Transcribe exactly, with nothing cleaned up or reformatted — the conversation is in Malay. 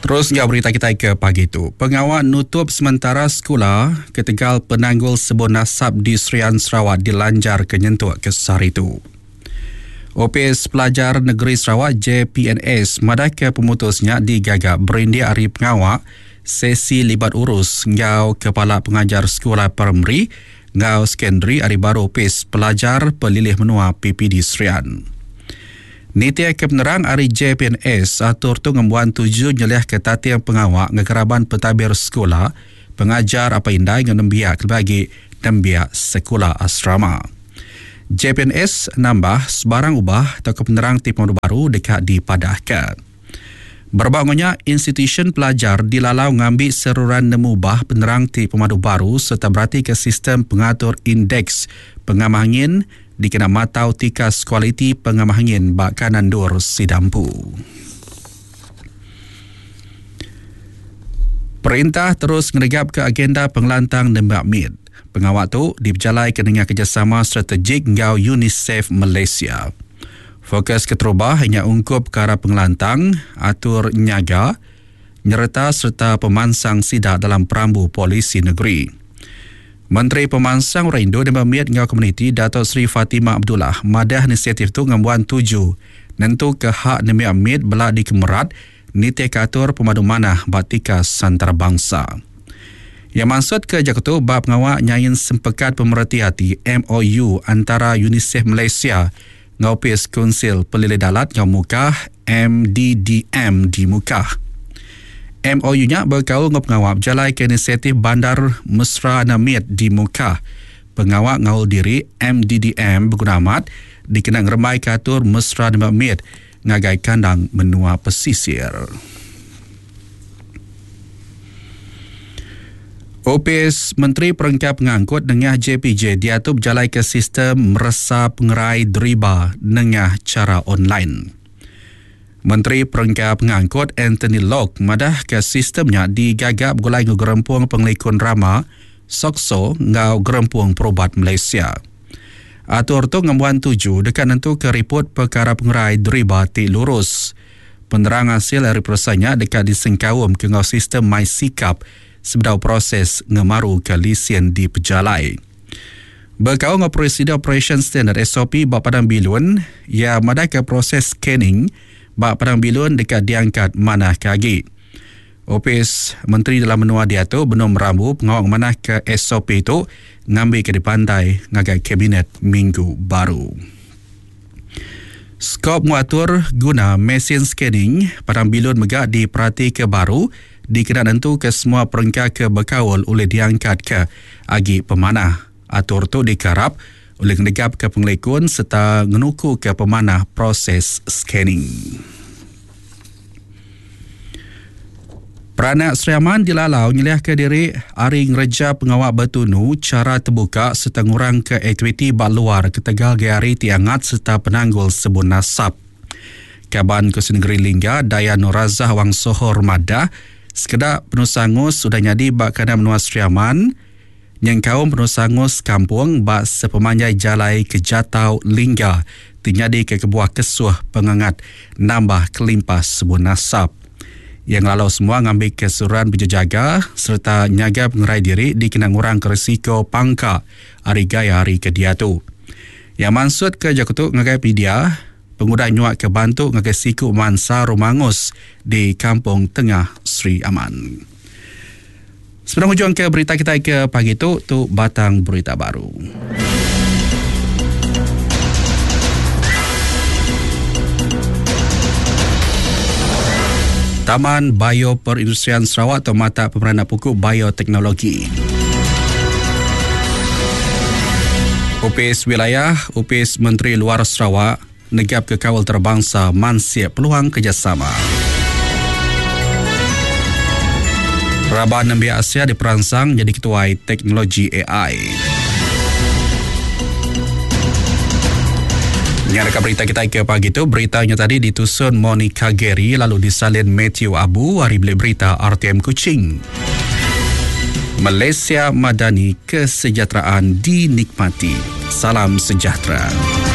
Terus ya berita kita ke pagi itu. Pengawal nutup sementara sekolah ke Tegal Penanggul Sebun Nasab di Serian Sarawak dilanjar ke Nyentuk kesar itu. O P S Pelajar Negeri Sarawak J P N S madah ke pemutusnya digagap berindia hari pengawal sesi libat urus ngau kepala pengajar sekolah primary ngau sekondari hari baru O P S Pelajar Pelilih Menua P P D Serian. Niti ke penerang hari J P N S atur tu ngembuan tujuh nyelih ke tatiang pengawak ngekeraban pentadbir sekolah pengajar apa indai ngembiak bagi nembiak sekolah asrama. J P N S nambah sebarang ubah atau kepenerang tip baru dekat dipadahkan. Berbangunnya institusi pelajar dilalau ngambil seruran nemubah penerang tip pemadu baru serta berarti ke sistem pengatur indeks pengamah angin dikena matau tikas kualiti pengamah angin bak kanan dur sidampu. Perintah terus ngeregap ke agenda pengelantang nembak mid. Pengawal tu diberjalai ke dengan kerjasama strategik ngau UNICEF Malaysia. Fokus keterubah hanya ungkup perkara pengelantang, atur nyaga, nyerta serta pemansang sidak dalam perambu polisi negeri. Menteri Pemansang Rindu dan Pemiat Ngau Komuniti Datuk Seri Fatimah Abdullah madah inisiatif tu ngambuan tuju nentu ke hak nemi amid belak di Kemerat niti katur pemadu manah batika antarabangsa. Yang maksud ke jakutu bab ngawak nyayin sempekat pemerhati hati M O U antara UNICEF Malaysia ngau P S Konsil Pelilih Dalat ngau Mukah M D D M di Mukah. M O U-nya berkau ngau pengawak jalai ke inisiatif Bandar Mesra Namit di Mukah. Pengawak ngau diri M D D M berguna amat dikenang remai katur Mesra Namit ngagai kandang menua pesisir. O P S Menteri Perangkat Pengangkut Nengah J P J diatur berjalai ke sistem meresa pengerai deriba nengah cara online. Menteri Perangkat Pengangkut Anthony Locke madah ke sistemnya digagap gulai ngerempuang pengelikun rama Sokso ngau gerempuang perubat Malaysia. Atur tu ngembuan tuju dekat nentu ke riput perkara pengerai deriba ti lurus. Penerang hasil dari prosesnya dekat disengkawum ke ngau sistem MySikap sebedau proses ngemaru ke lisen di pejalai. Berkau ngau Presiden Operation Standard S O P bak padang bilun ya madah ke proses scanning bak padang bilun dekat diangkat manah kagi. O P S Menteri dalam menua dia tu benom rambu pengawal manah ke S O P itu ngambil ke di pantai ngagai kabinet minggu baru. Skop mengatur guna mesin scanning padang bilun megak diperhati ke baru dikena tentu ke semua perangkat ke berkawal oleh diangkat ke agi pemanah. Atur tu dikarap oleh negap ke pengelikun serta menuku ke pemanah proses scanning. Peranak Seri Aman dilalau nyeliah ke diri aring reja pengawal bertunu cara terbuka serta ngurang ke aktiviti bak luar ke Tegal Gayari Tiangat serta Penanggul Sebun Nasab. Kaban Kursi Negeri Lingga Daya Nurazah Wang Sohor Madah sekedar penusangus sudah nyadi bak kena menua Seri Aman yang kaum penusangus kampung bak sepemanjai jalai ke Jatau Lingga tinyadi ke kebuah kesuh pengangat nambah kelimpas Sebun Nasab. Yang lalu semua ngambil kesuruhan berjaga serta nyaga pengerai diri dikenang orang ke risiko pangka hari gaya hari kedia tu. Yang maksud ke jakutu ngagai pedia pengudah nyuak ke bantu ngagai siku mansa Romangus di Kampung Tengah Seri Aman. Sebelum hujung ke berita kita ke pagi tu, tu batang berita baru. Taman Bioperindustrian Sarawak atau Mata Pemeranan Pokok Bioteknologi. O P S Wilayah, O P S Menteri Luar Sarawak negap ke kawal terbangsa mansiap peluang kerjasama. Rabah Nembi Asia diperangsang jadi ketua teknologi A I. Nyarakan berita kita ke pagi itu, beritanya tadi ditusun Monica Gary lalu disalin Matthew Abu, hari beli berita R T M Kuching. Malaysia Madani, kesejahteraan dinikmati. Salam sejahtera.